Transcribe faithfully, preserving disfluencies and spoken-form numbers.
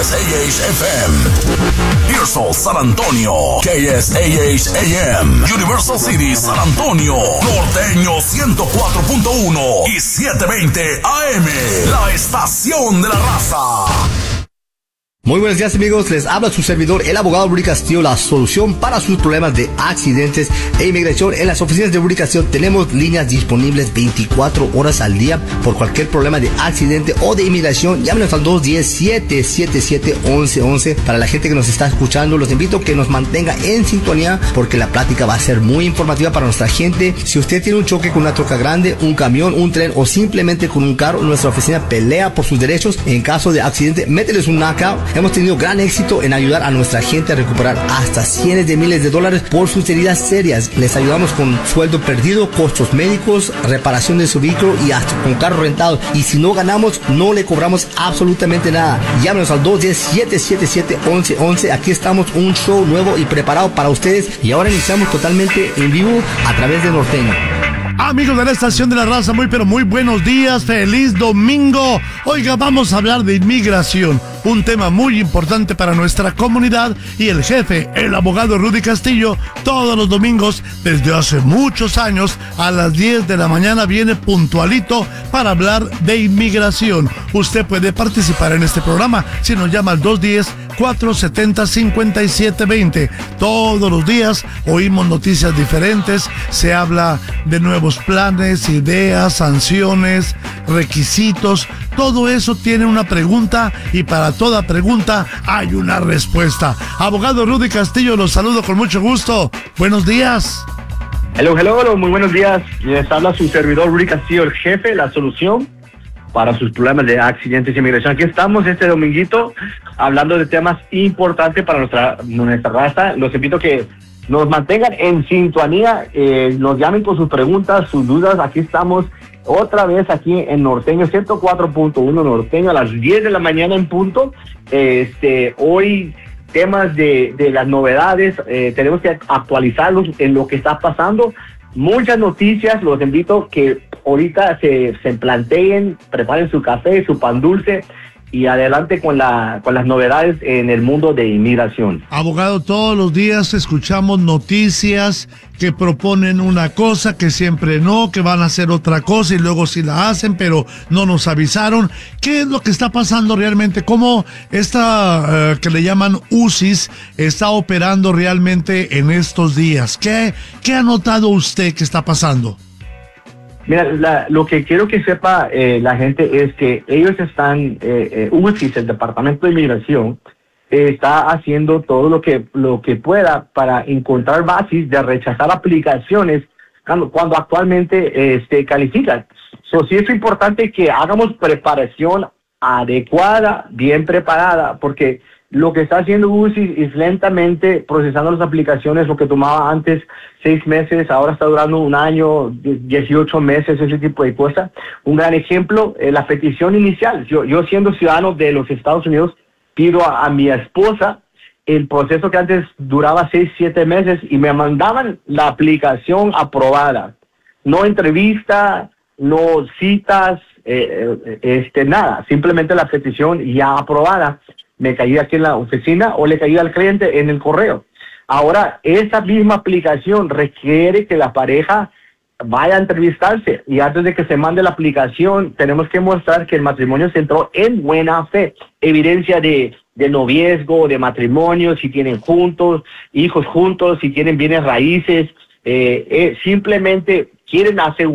S A H F M, Pearsall, San Antonio, K S A H A M, Universal City, San Antonio, Norteño ciento cuatro punto uno y setecientos veinte A M, la estación de la raza. Muy buenos días, amigos, les habla su servidor, el abogado Rudy Castillo, la solución para sus problemas de accidentes e inmigración. En las oficinas de Rudy Castillo tenemos líneas disponibles veinticuatro horas al día por cualquier problema de accidente o de inmigración. Llámenos al dos uno cero, siete siete siete, once once. Para la gente que nos está escuchando, los invito a que nos mantenga en sintonía porque la plática va a ser muy informativa para nuestra gente. Si usted tiene un choque con una troca grande, un camión, un tren o simplemente con un carro, nuestra oficina pelea por sus derechos. En caso de accidente, mételes un knockout. Hemos tenido gran éxito en ayudar a nuestra gente a recuperar hasta cientos de miles de dólares por sus heridas serias. Les ayudamos con sueldo perdido, costos médicos, reparación de su vehículo y hasta con carro rentado. Y si no ganamos, no le cobramos absolutamente nada. Llámenos al dos uno cero, siete siete siete, once once. Aquí estamos, un show nuevo y preparado para ustedes. Y ahora iniciamos totalmente en vivo a través de Norteño. Amigos de la estación de la raza, muy pero muy buenos días, feliz domingo. Oiga, vamos a hablar de inmigración, un tema muy importante para nuestra comunidad, y el jefe, el abogado Rudy Castillo, todos los domingos desde hace muchos años a las diez de la mañana viene puntualito para hablar de inmigración. Usted puede participar en este programa si nos llama al dos uno cero, cuatro siete cero, cinco siete dos cero. Todos los días oímos noticias diferentes, se habla de nuevos planes, ideas, sanciones, requisitos. Todo eso tiene una pregunta y para toda pregunta hay una respuesta. Abogado Rudy Castillo, los saludo con mucho gusto. Buenos días. Hello, hello, hello, muy buenos días. Les habla su servidor Rudy Castillo, el jefe, la solución para sus problemas de accidentes y inmigración. Aquí estamos este dominguito hablando de temas importantes para nuestra, nuestra raza. Los invito a que nos mantengan en sintonía, eh, nos llamen con sus preguntas, sus dudas. Aquí estamos otra vez aquí en Norteño ciento cuatro punto uno, Norteño, a las diez de la mañana en punto. Este, hoy temas de, de las novedades, eh, tenemos que actualizarlos en lo que está pasando. Muchas noticias, los invito que ahorita se, se planteen, preparen su café, su pan dulce y adelante con, la, con las novedades en el mundo de inmigración. Abogado, todos los días escuchamos noticias que proponen una cosa, que siempre no, que van a hacer otra cosa y luego sí la hacen, pero no nos avisaron. ¿Qué es lo que está pasando realmente? ¿Cómo esta uh, que le llaman U C I S está operando realmente en estos días? ¿Qué, qué ha notado usted que está pasando? Mira, la, lo que quiero que sepa eh, la gente es que ellos están, eh, eh, U C I S, el Departamento de Inmigración, eh, está haciendo todo lo que lo que pueda para encontrar bases de rechazar aplicaciones cuando, cuando actualmente eh, se califican. So, sí es importante que hagamos preparación adecuada, bien preparada, porque lo que está haciendo U C I S es lentamente procesando las aplicaciones, lo que tomaba antes seis meses, ahora está durando un año, dieciocho meses, ese tipo de cosas. Un gran ejemplo, eh, la petición inicial. Yo, yo siendo ciudadano de los Estados Unidos, pido a, a mi esposa el proceso que antes duraba seis, siete meses y me mandaban la aplicación aprobada. No entrevista, no citas, eh, eh, este, nada, simplemente la petición ya aprobada. Me caía aquí en la oficina o le caía al cliente en el correo. Ahora, esa misma aplicación requiere que la pareja vaya a entrevistarse y antes de que se mande la aplicación tenemos que mostrar que el matrimonio se entró en buena fe, evidencia de, de noviazgo, de matrimonio, si tienen juntos, hijos juntos, si tienen bienes raíces, eh, eh, simplemente quieren asegurar